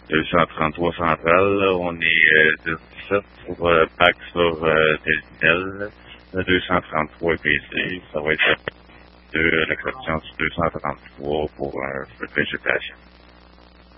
233 centrales, là, on est 17 pour pack sur Desinel. Le 233 PC, ça va être l'exception du 233 pour végétation.